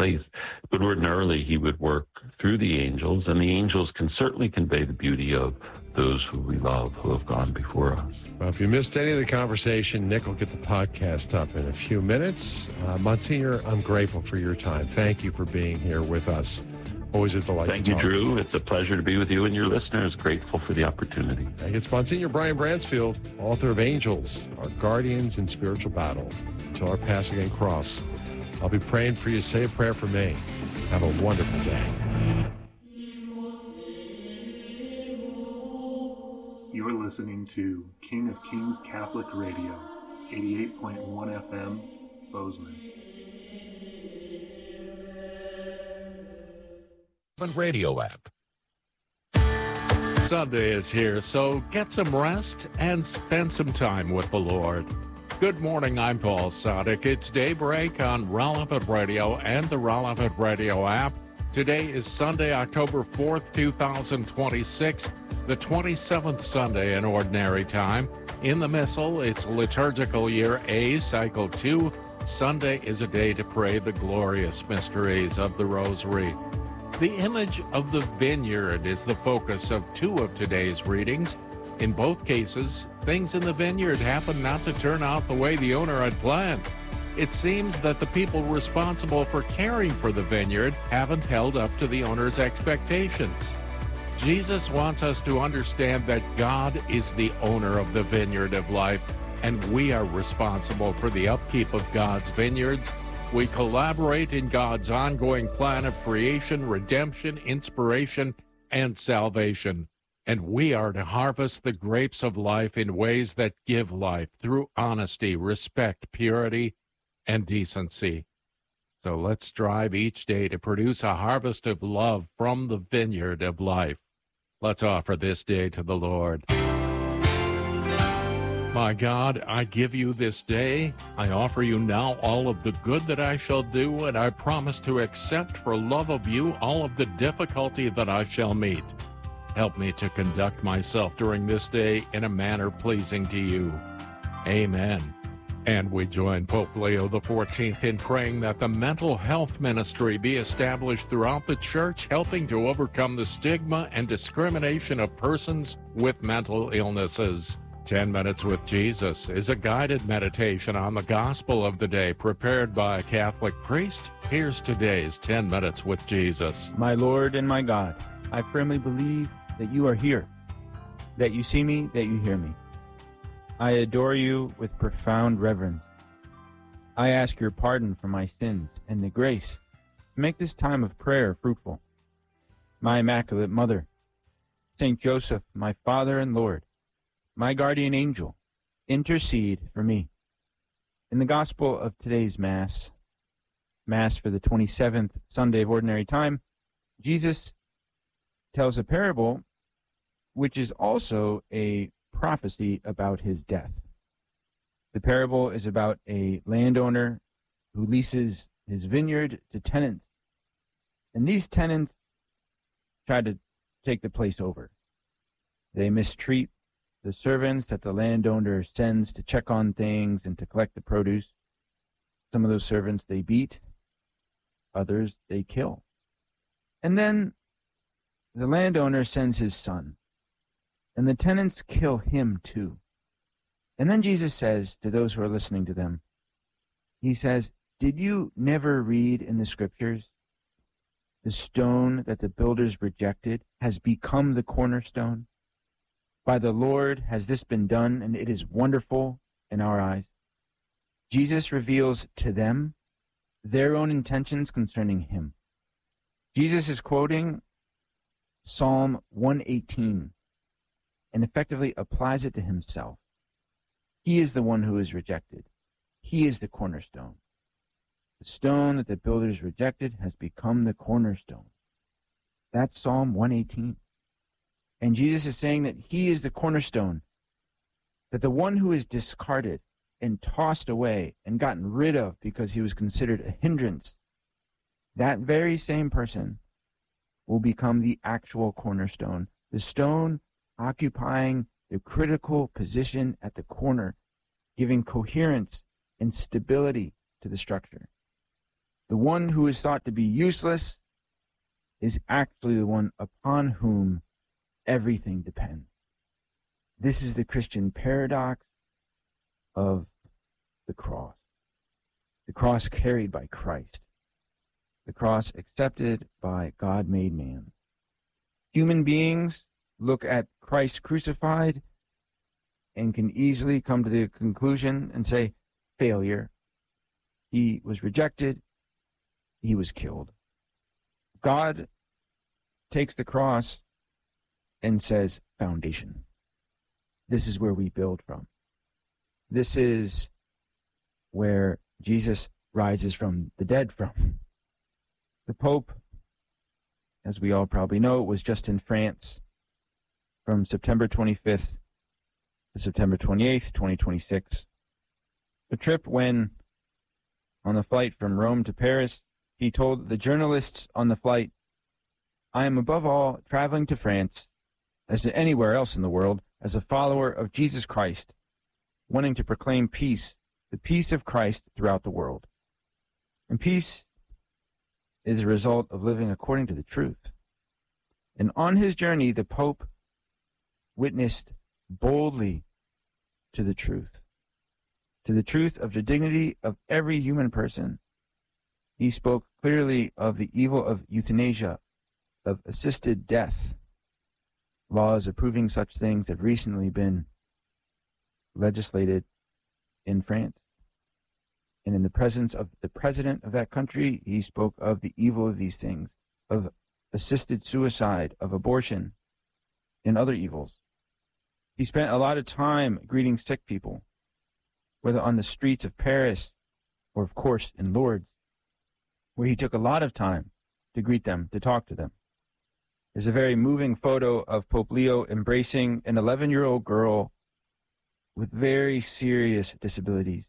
place. But ordinarily, he would work through the angels, and the angels can certainly convey the beauty of those who we love, who have gone before us. Well, if you missed any of the conversation, Nick will get the podcast up in a few minutes. Monsignor, I'm grateful for your time. Thank you for being here with us. Always a delight. Thank you, Drew. It's a pleasure to be with you and your listeners. Grateful for the opportunity. It's Monsignor Brian Bransfield, author of Angels, Our Guardians in Spiritual Battle. Until our passing and cross, I'll be praying for you. Say a prayer for me. Have a wonderful day. You are listening to King of Kings Catholic Radio, 88.1 FM, Bozeman. Radio app. Sunday is here, so get some rest and spend some time with the Lord. Good morning, I'm Paul Sadek. It's Daybreak on Relevant Radio and the Relevant Radio app. Today is Sunday, October 4th, 2026, the 27th Sunday in Ordinary Time. In the Missal, it's Liturgical Year A, Cycle 2. Sunday is a day to pray the glorious mysteries of the Rosary. The image of the vineyard is the focus of two of today's readings. In both cases, things in the vineyard happen not to turn out the way the owner had planned. It seems that the people responsible for caring for the vineyard haven't held up to the owner's expectations. Jesus wants us to understand that God is the owner of the vineyard of life, and we are responsible for the upkeep of God's vineyards. We collaborate in God's ongoing plan of creation, redemption, inspiration, and salvation. And we are to harvest the grapes of life in ways that give life through honesty, respect, purity, and decency. So let's strive each day to produce a harvest of love from the vineyard of life. Let's offer this day to the Lord. My God, I give you this day. I offer you now all of the good that I shall do, and I promise to accept for love of you all of the difficulty that I shall meet. Help me to conduct myself during this day in a manner pleasing to you. Amen. And we join Pope Leo XIV in praying that the mental health ministry be established throughout the Church, helping to overcome the stigma and discrimination of persons with mental illnesses. 10 Minutes with Jesus is a guided meditation on the gospel of the day prepared by a Catholic priest. Here's today's 10 Minutes with Jesus. My Lord and my God, I firmly believe that you are here, that you see me, that you hear me. I adore you with profound reverence. I ask your pardon for my sins and the grace to make this time of prayer fruitful. My Immaculate Mother, Saint Joseph, my Father and Lord, my guardian angel, intercede for me. In the Gospel of today's Mass for the 27th Sunday of Ordinary Time, Jesus tells a parable which is also a prophecy about his death. The parable is about a landowner who leases his vineyard to tenants, and these tenants try to take the place over. They mistreat the servants that the landowner sends to check on things and to collect the produce. Some of those servants they beat, others they kill. And then the landowner sends his son, and the tenants kill him too. And then Jesus says to those who are listening to them, he says, did you never read in the scriptures, the stone that the builders rejected has become the cornerstone? By the Lord has this been done, and it is wonderful in our eyes. Jesus reveals to them their own intentions concerning him. Jesus is quoting Psalm 118 and effectively applies it to himself. He is the one who is rejected. He is the cornerstone. The stone that the builders rejected has become the cornerstone. That's Psalm 118. And Jesus is saying that he is the cornerstone, that the one who is discarded and tossed away and gotten rid of because he was considered a hindrance, that very same person will become the actual cornerstone, the stone occupying the critical position at the corner, giving coherence and stability to the structure. The one who is thought to be useless is actually the one upon whom everything depends. This is the Christian paradox of the cross. The cross carried by Christ. The cross accepted by God made man. Human beings look at Christ crucified and can easily come to the conclusion and say, failure. He was rejected. He was killed. God takes the cross and says, foundation. This is where we build from. This is where Jesus rises from the dead from. The Pope, as we all probably know, was just in France from September 25th to September 28th, 2026. A trip when, on the flight from Rome to Paris, he told the journalists on the flight, I am above all traveling to France, as to anywhere else in the world, as a follower of Jesus Christ, wanting to proclaim peace, the peace of Christ throughout the world. And peace is a result of living according to the truth. And on his journey, the Pope witnessed boldly to the truth of the dignity of every human person. He spoke clearly of the evil of euthanasia, of assisted death. Laws approving such things have recently been legislated in France. And in the presence of the president of that country, he spoke of the evil of these things, of assisted suicide, of abortion, and other evils. He spent a lot of time greeting sick people, whether on the streets of Paris or, of course, in Lourdes, where he took a lot of time to greet them, to talk to them. There's a very moving photo of Pope Leo embracing an 11-year-old girl with very serious disabilities.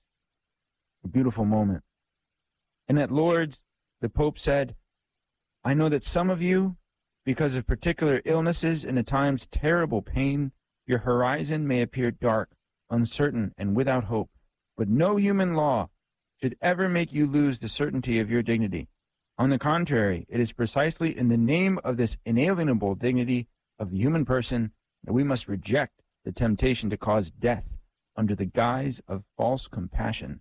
A beautiful moment. And at Lourdes, the Pope said, I know that some of you, because of particular illnesses and at times terrible pain, your horizon may appear dark, uncertain, and without hope. But no human law should ever make you lose the certainty of your dignity. On the contrary, it is precisely in the name of this inalienable dignity of the human person that we must reject the temptation to cause death under the guise of false compassion.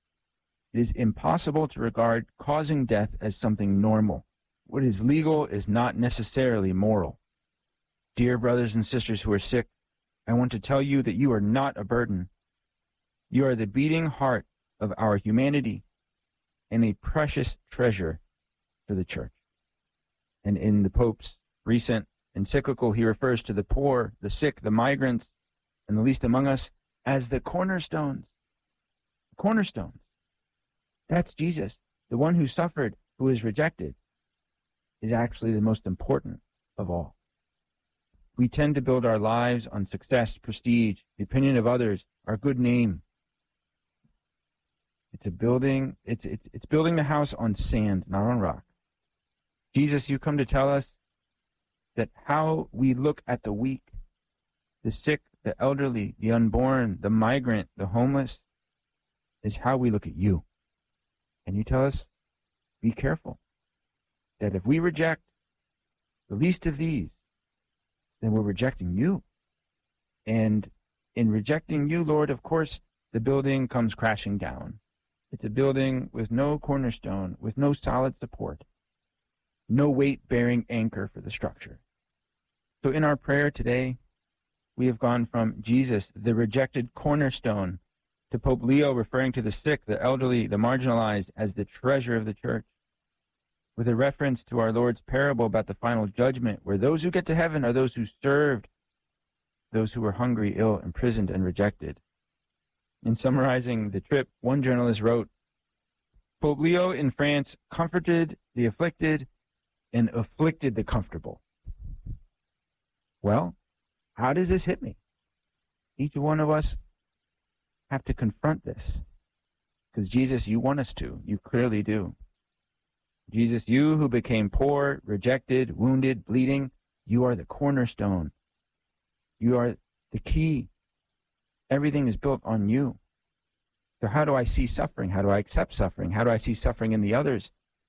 It is impossible to regard causing death as something normal. What is legal is not necessarily moral. Dear brothers and sisters who are sick, I want to tell you that you are not a burden. You are the beating heart of our humanity and a precious treasure for the church. And in the Pope's recent encyclical, he refers to the poor, the sick, the migrants, and the least among us as the cornerstones. Cornerstones. That's Jesus. The one who suffered, who is rejected, is actually the most important of all. We tend to build our lives on success, prestige, the opinion of others, our good name. It's building the house on sand, not on rock. Jesus, you come to tell us that how we look at the weak, the sick, the elderly, the unborn, the migrant, the homeless, is how we look at you. And you tell us, be careful, that if we reject the least of these, then we're rejecting you. And in rejecting you, Lord, of course, the building comes crashing down. It's a building with no cornerstone, with no solid support, no weight-bearing anchor for the structure. So in our prayer today, we have gone from Jesus, the rejected cornerstone, to Pope Leo referring to the sick, the elderly, the marginalized as the treasure of the church, with a reference to our Lord's parable about the final judgment, where those who get to heaven are those who served those who were hungry, ill, imprisoned, and rejected. In summarizing the trip, one journalist wrote, Pope Leo in France comforted the afflicted and afflicted the comfortable. Well, how does this hit me? Each one of us have to confront this. Because Jesus, you want us to. You clearly do. Jesus, you who became poor, rejected, wounded, bleeding, you are the cornerstone. You are the key. Everything is built on you. So how do I see suffering? How do I accept suffering? How do I see suffering in the others?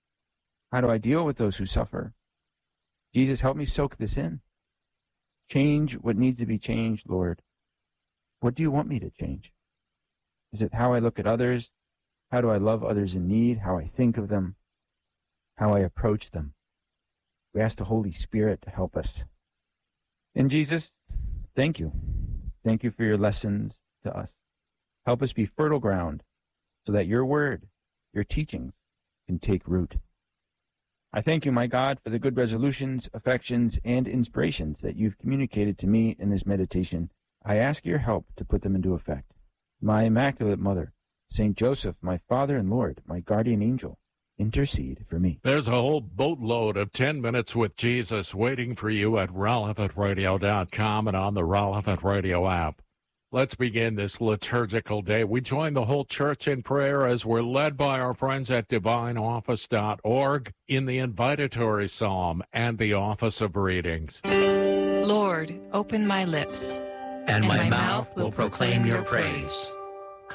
How do I deal with those who suffer? Jesus, help me soak this in. Change what needs to be changed, Lord. What do you want me to change? Is it how I look at others? How do I love others in need? How I think of them? How I approach them? We ask the Holy Spirit to help us. And Jesus, thank you. Thank you for your lessons to us. Help us be fertile ground so that your word, your teachings, can take root. I thank you, my God, for the good resolutions, affections, and inspirations that you've communicated to me in this meditation. I ask your help to put them into effect. My Immaculate Mother, Saint Joseph, my Father and Lord, my guardian angel, intercede for me. There's a whole boatload of 10 Minutes with Jesus waiting for you at relevantradio.com and on the Relevant Radio app. Let's begin this liturgical day. We join the whole church in prayer as we're led by our friends at divineoffice.org in the invitatory psalm and the office of readings. Lord, open my lips, and my mouth will proclaim your praise.